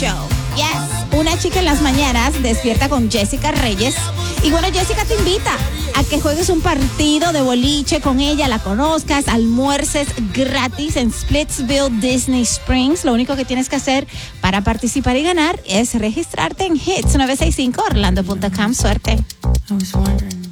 Show. Yes, una chica en las mañanas despierta con Jessica Reyes. Y bueno, Jessica te invita a que juegues un partido de boliche con ella, la conozcas, almuerces gratis en Splitsville, Disney Springs. Lo único que tienes que hacer para participar y ganar es registrarte en hits965orlando.com. Suerte. I was wondering.